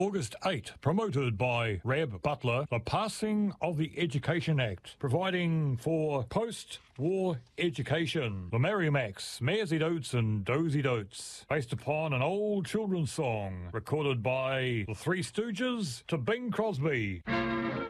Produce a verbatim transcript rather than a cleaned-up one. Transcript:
August eighth, promoted by Rab Butler, the passing of the Education Act, providing for post-war education. The Merrimacs, Maresy Dotes and Dozy Dotes, based upon an old children's song recorded by the Three Stooges to Bing Crosby.